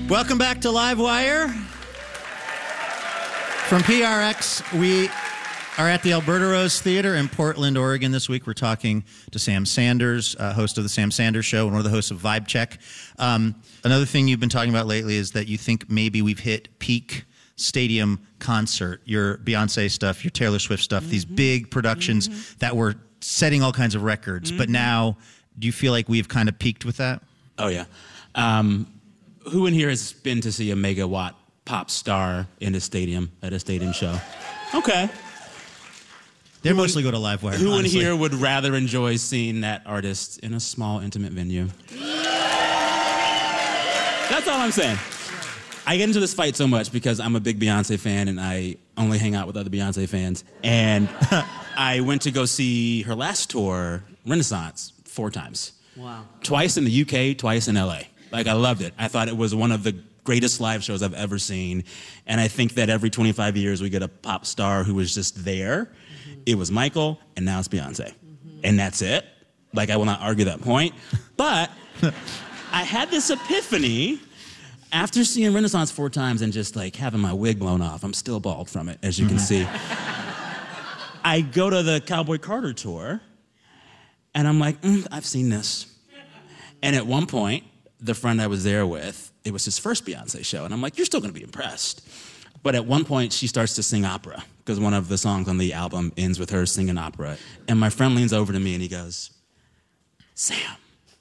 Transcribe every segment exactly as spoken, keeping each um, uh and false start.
Welcome back to Livewire. From P R X, we are at the Alberta Rose Theater in Portland, Oregon this week. We're talking to Sam Sanders, uh, host of The Sam Sanders Show and one of the hosts of Vibe Check. Um, another thing you've been talking about lately is that you think maybe we've hit peak stadium concert, your Beyonce stuff, your Taylor Swift stuff, mm-hmm. these big productions mm-hmm. that were setting all kinds of records. Mm-hmm. But now, do you feel like we've kind of peaked with that? Oh, yeah. Um, who in here has been to see a megawatt pop star in a stadium, at a stadium show? Okay. They mostly go to Livewire. Who honestly. in here would rather enjoy seeing that artist in a small, intimate venue? That's all I'm saying. I get into this fight so much because I'm a big Beyonce fan and I only hang out with other Beyonce fans. And I went to go see her last tour, Renaissance, four times. Wow. Twice in the U K, twice in L A. Like, I loved it. I thought it was one of the greatest live shows I've ever seen. And I think that every twenty-five years we get a pop star who was just there. Mm-hmm. It was Michael, and now it's Beyonce. Mm-hmm. And that's it. Like, I will not argue that point. But I had this epiphany after seeing Renaissance four times and just, like, having my wig blown off. I'm still bald from it, as you can see. I go to the Cowboy Carter tour, and I'm like, mm, I've seen this. And at one point, the friend I was there with, it was his first Beyonce show, and I'm like, you're still gonna be impressed. But at one point, she starts to sing opera, because one of the songs on the album ends with her singing opera. And my friend leans over to me and he goes, Sam,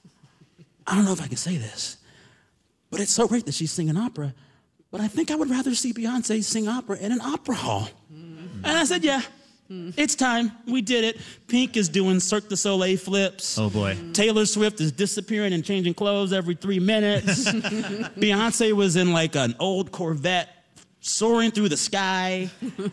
I don't know if I can say this, but it's so great that she's singing opera, but I think I would rather see Beyonce sing opera in an opera hall. Mm-hmm. And I said, yeah. It's time. We did it. Pink is doing Cirque du Soleil flips. Oh, boy. Taylor Swift is disappearing and changing clothes every three minutes. Beyonce was in like an old Corvette soaring through the sky.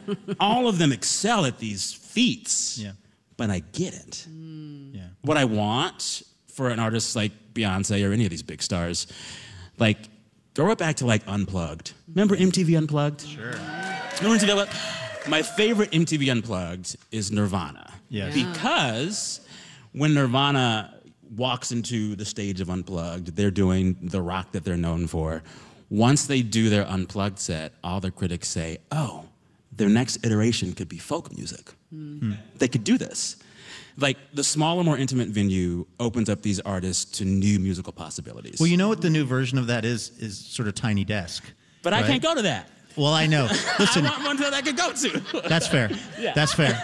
All of them excel at these feats. Yeah. But I get it. Mm. Yeah. What I want for an artist like Beyonce or any of these big stars, like, throw it back to like Unplugged. Remember M T V Unplugged? Sure. Remember M T V Unplugged? My favorite M T V Unplugged is Nirvana. Yes. Yeah. Because when Nirvana walks into the stage of Unplugged, they're doing the rock that they're known for. Once they do their Unplugged set, all the critics say, oh, their next iteration could be folk music. Mm. They could do this. Like, the smaller, more intimate venue opens up these artists to new musical possibilities. Well, you know what the new version of that is? Is sort of Tiny Desk. But right? I can't go to that. Well, I know. Listen, I want one that I could go to. That's fair. Yeah. That's fair.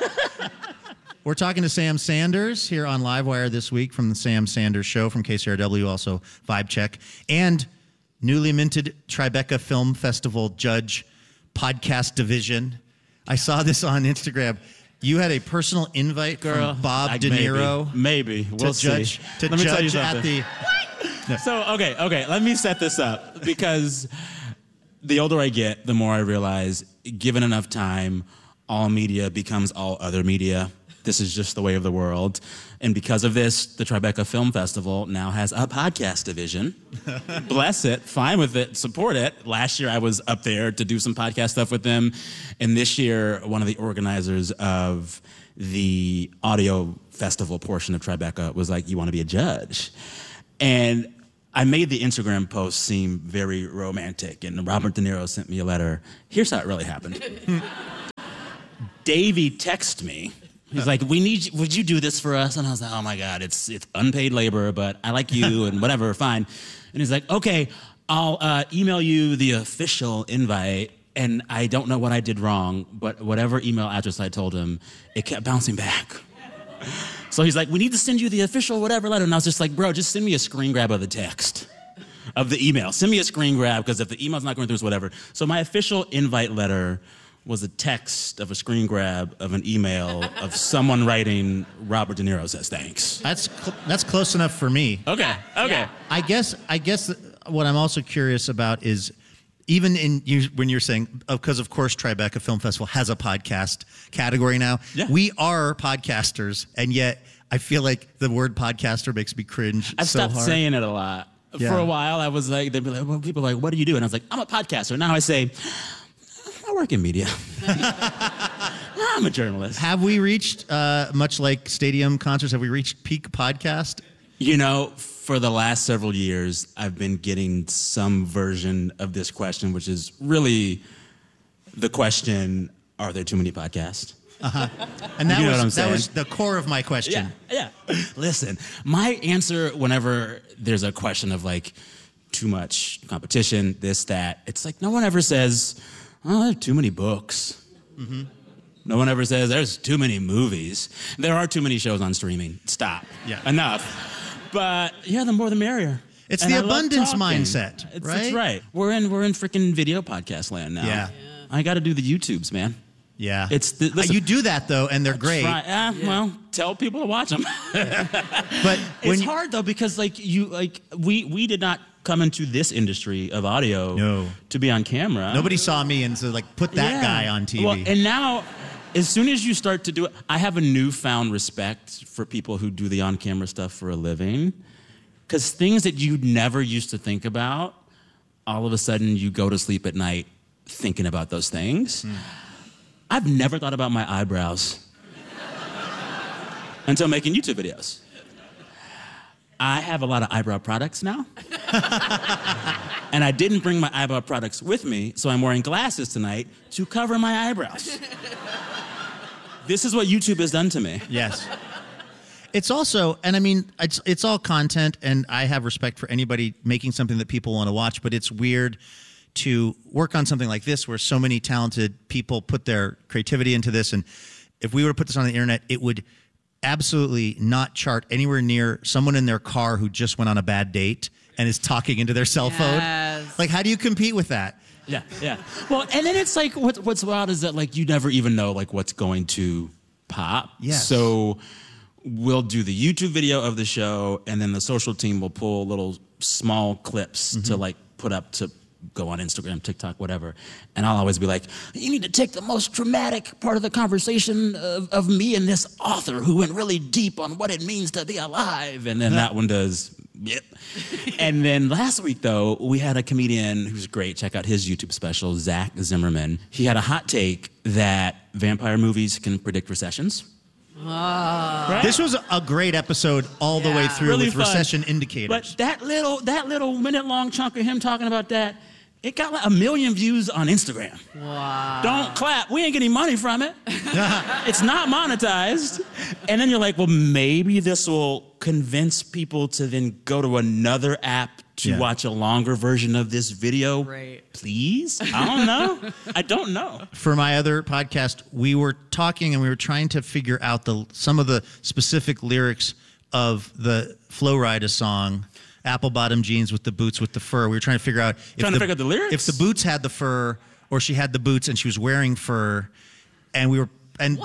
We're talking to Sam Sanders here on Livewire this week from the Sam Sanders Show from K C R W, also Vibe Check, and newly minted Tribeca Film Festival Judge Podcast Division. I saw this on Instagram. You had a personal invite Girl, from Bob I, De Niro. Maybe. maybe. We'll to judge, see. to Let me tell you judge at something. the... No. So, okay, okay, let me set this up, because the older I get, the more I realize, given enough time, all media becomes all other media. This is just the way of the world. And because of this, the Tribeca Film Festival now has a podcast division. Bless it, fine with it, support it. Last year I was up there to do some podcast stuff with them. And this year, one of the organizers of the audio festival portion of Tribeca was like, you want to be a judge? And I made the Instagram post seem very romantic, and Robert De Niro sent me a letter. Here's how it really happened. Davey texted me. He's like, "We need you, would you do this for us?" And I was like, "Oh my God, it's it's unpaid labor, but I like you and whatever, fine." And he's like, "Okay, I'll uh, email you the official invite." And I don't know what I did wrong, but whatever email address I told him, it kept bouncing back. So he's like, we need to send you the official whatever letter. And I was just like, bro, just send me a screen grab of the text, of the email. Send me a screen grab, because if the email's not going through, it's whatever. So my official invite letter was a text of a screen grab of an email of someone writing, Robert De Niro says thanks. That's cl- that's close enough for me. Okay, okay. Yeah. I guess I guess what I'm also curious about is, even in you, when you're saying, because of course Tribeca Film Festival has a podcast category now. Yeah. We are podcasters, and yet I feel like the word podcaster makes me cringe I've so stopped hard. saying it a lot. Yeah. For a while, I was like, they'd be like, well, people are like, what do you do? And I was like, I'm a podcaster. Now I say, I work in media. I'm a journalist. Have we reached, uh, much like stadium concerts, have we reached peak podcast? You know, for the last several years, I've been getting some version of this question, which is really the question, are there too many podcasts? Uh-huh. And that, You know was, what I'm that saying? was the core of my question. Yeah, yeah. Listen, my answer whenever there's a question of like too much competition, this, that, it's like no one ever says, oh, there are too many books. Mm-hmm. No one ever says there's too many movies. There are too many shows on streaming. Stop. Yeah. Enough. But yeah, the more the merrier. It's And the I love abundance talking. mindset, It's, right? It's right. We're in we're in freaking video podcast land now. Yeah. I got to do the YouTubes, man. Yeah. It's the, Uh, listen, you do that, though, and they're great. Try, uh, Well, tell people to watch them. But when It's you- hard though because like you like we we did not come into this industry of audio No. to be on camera. nobody saw me and said, like, put that Yeah. guy on T V. Well, and now, as soon as you start to do it, I have a newfound respect for people who do the on-camera stuff for a living, because things that you never used to think about, all of a sudden you go to sleep at night thinking about those things. Mm. I've never thought about my eyebrows until making YouTube videos. I have a lot of eyebrow products now. And I didn't bring my eyebrow products with me, so I'm wearing glasses tonight to cover my eyebrows. This is what YouTube has done to me. Yes. It's also, and I mean, it's it's all content, and I have respect for anybody making something that people want to watch, but it's weird to work on something like this where so many talented people put their creativity into this, and if we were to put this on the internet, it would absolutely not chart anywhere near someone in their car who just went on a bad date and is talking into their cell Yes. phone. Like, how do you compete with that? Yeah, yeah. Well, and then it's like what, what's wild is that like you never even know like what's going to pop. Yes. So we'll do the YouTube video of the show, and then the social team will pull little small clips Mm-hmm. to like put up to go on Instagram, TikTok, whatever. And I'll always be like, you need to take the most dramatic part of the conversation of, of me and this author who went really deep on what it means to be alive. And then that one does, yep. And then last week, though, we had a comedian who's great. Check out his YouTube special, Zach Zimmerman. He had a hot take that vampire movies can predict recessions. Right? This was a great episode all the way Yeah. through Really with fun. recession indicators. But that little that little minute long chunk of him talking about that, it got like a million views on Instagram. Wow. Don't clap. We ain't getting money from it. It's not monetized. And then you're like, well, maybe this will convince people to then go to another app to Yeah. watch a longer version of this video. Right. Please? I don't know. I don't know. For my other podcast, we were talking and we were trying to figure out the some of the specific lyrics of the Flo Rida song, Apple Bottom Jeans with the Boots with the Fur. We were trying to figure out if Trying to figure out the lyrics? if the boots had the fur or she had the boots and she was wearing fur, and we were and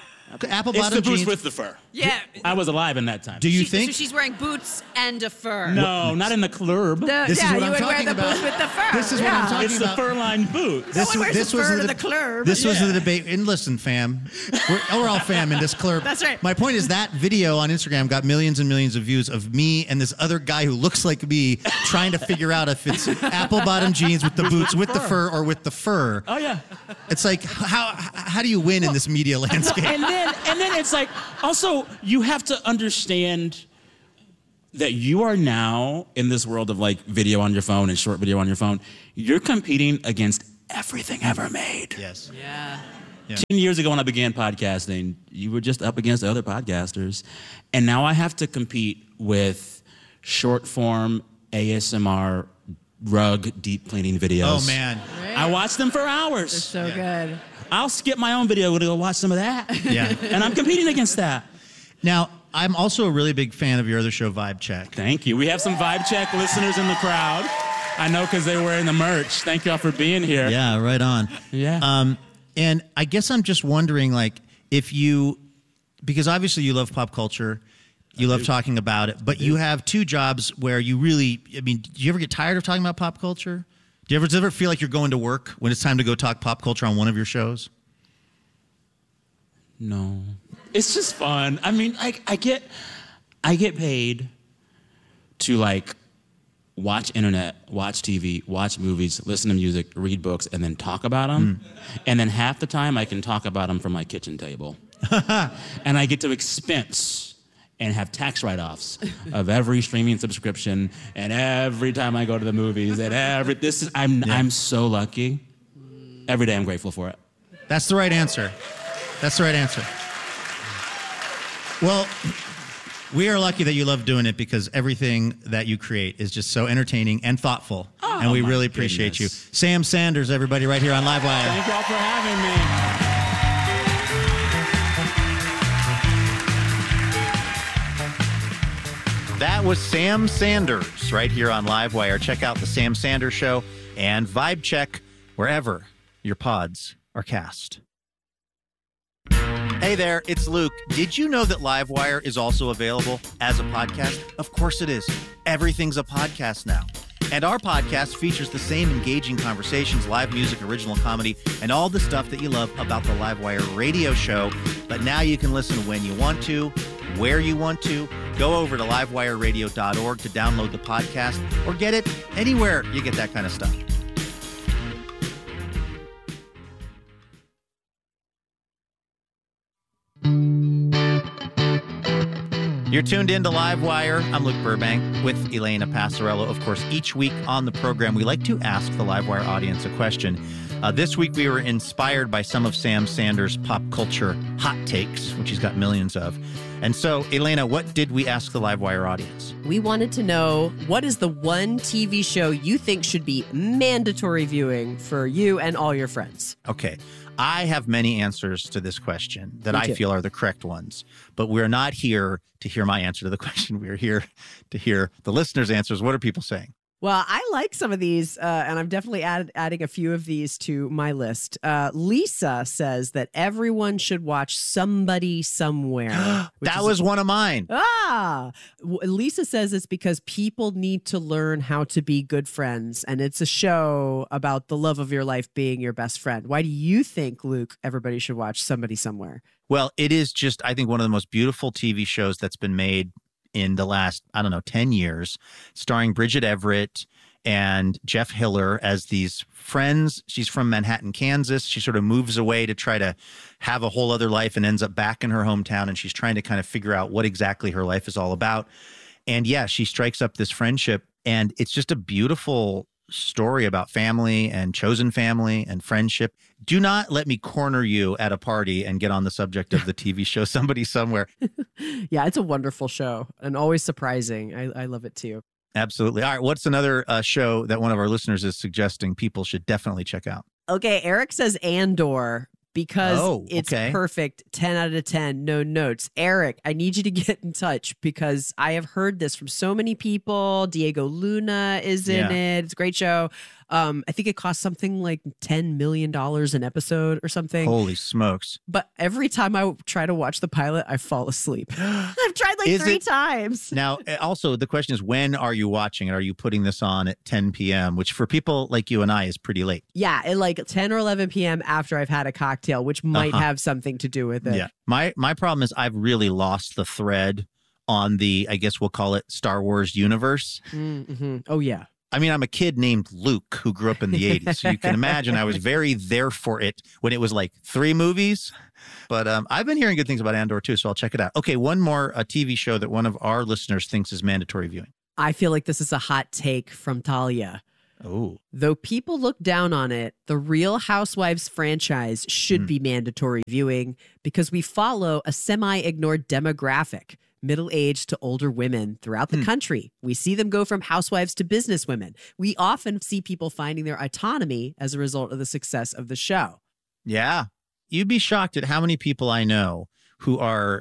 Apple It's Bottom the boots Jeans. with the fur. Yeah. I was alive in that time. Do you She- think so she's wearing boots and a fur. No, not in the club. The, This is yeah, what you I'm would wear talking the about. boots with the fur. This is what yeah. I'm talking It's the about. fur-lined boots. No This one was- wears this the was fur the to deb- the club. This was Yeah. the debate. And listen, fam, we're, oh, we're all fam in this club. That's right. My point is that video on Instagram got millions and millions of views of me and this other guy who looks like me trying to figure out if it's apple bottom jeans with the boots, with the fur, or with the fur. Oh, yeah. It's like, how how do you win in this media landscape? and then and then it's like also you have to understand that you are now in this world of like video on your phone and short video on your phone. You're competing against everything ever made. Yes. Yeah. Ten years ago when I began podcasting, you were just up against other podcasters, and now I have to compete with short form A S M R rug deep cleaning videos. Oh man. I watch them for hours. So Yeah. good. I'll skip my own video to go watch some of that. Yeah. And I'm competing against that. Now, I'm also a really big fan of your other show, Vibe Check. Thank you. We have some Vibe Check listeners in the crowd. I know because they're wearing the merch. Thank y'all for being here. Yeah, right on. Yeah. Um, and I guess I'm just wondering, like, if you, because obviously you love pop culture, you love talking about it, but you have two jobs where you really, I mean, do you ever get tired of talking about pop culture? Do you ever, does it ever feel like you're going to work when it's time to go talk pop culture on one of your shows? No. It's just fun. I mean, I, I get I get paid to like watch internet, watch T V, watch movies, listen to music, read books, and then talk about them. Mm. And then half the time I can talk about them from my kitchen table. And I get to expense and have tax write-offs of every streaming subscription and every time I go to the movies and every this is I'm yeah. I'm so lucky. Every day I'm grateful for it. That's the right answer. That's the right answer. Well, we are lucky that you love doing it because everything that you create is just so entertaining and thoughtful. Oh, and we really appreciate goodness. you. Sam Sanders, everybody, right here on Livewire. Thank you all for having me. That was Sam Sanders right here on Livewire. Check out the Sam Sanders Show and Vibe Check wherever your pods are cast. Hey there, it's Luke. Did you know that Livewire is also available as a podcast? Of course it is. Everything's a podcast now. And our podcast features the same engaging conversations, live music, original comedy, and all the stuff that you love about the Livewire radio show. But now you can listen when you want to, where you want to. Go over to livewire radio dot org to download the podcast or get it anywhere you get that kind of stuff. You're tuned in to Livewire. I'm Luke Burbank with Elena Passarello. Of course, each week on the program, we like to ask the Livewire audience a question. Uh, this week, we were inspired by some of Sam Sanders' pop culture hot takes, which he's got millions of. And so, Elena, what did we ask the Livewire audience? We wanted to know, what is the one T V show you think should be mandatory viewing for you and all your friends? Okay. I have many answers to this question that I feel are the correct ones, but we're not here to hear my answer to the question. We're here to hear the listeners' answers. What are people saying? Well, I like some of these, uh, and I'm definitely add, adding a few of these to my list. Uh, Lisa says that everyone should watch Somebody Somewhere. That was one of mine. Ah! Lisa says it's because people need to learn how to be good friends, and it's a show about the love of your life being your best friend. Why do you think, Luke, everybody should watch Somebody Somewhere? Well, it is just, I think, one of the most beautiful T V shows that's been made in the last, I don't know, ten years, starring Bridget Everett and Jeff Hiller as these friends. She's from Manhattan, Kansas. She sort of moves away to try to have a whole other life and ends up back in her hometown. And she's trying to kind of figure out what exactly her life is all about. And yeah, she strikes up this friendship. And it's just a beautiful story about family and chosen family and friendship. Do not let me corner you at a party and get on the subject of the T V show Somebody Somewhere. Yeah, it's a wonderful show and always surprising. I, I love it too. Absolutely. All right. What's another uh, show that one of our listeners is suggesting people should definitely check out? Okay. Eric says Andor because oh, it's okay. perfect. ten out of ten. No notes. Eric, I need you to get in touch because I have heard this from so many people. Diego Luna is in Yeah. it. It's a great show. Um, I think it costs something like ten million dollars an episode or something. Holy smokes. But every time I try to watch the pilot, I fall asleep. I've tried like Is three it- times. Now, also, the question is, when are you watching it? Are you putting this on at ten p.m., which for people like you and I is pretty late? Yeah, at like ten or eleven p.m. after I've had a cocktail, which might Uh-huh. have something to do with it. Yeah. My, my problem is I've really lost the thread on the, I guess we'll call it Star Wars universe. Mm-hmm. Oh, yeah. I mean, I'm a kid named Luke who grew up in the eighties. So you can imagine I was very there for it when it was like three movies. But um, I've been hearing good things about Andor, too, so I'll check it out. Okay, one more a T V show that one of our listeners thinks is mandatory viewing. I feel like this is a hot take from Talia. Oh. Though people look down on it, the Real Housewives franchise should Mm. be mandatory viewing because we follow a semi-ignored demographic, middle-aged to older women throughout the Hmm. country. We see them go from housewives to businesswomen. We often see people finding their autonomy as a result of the success of the show. Yeah. You'd be shocked at how many people I know who are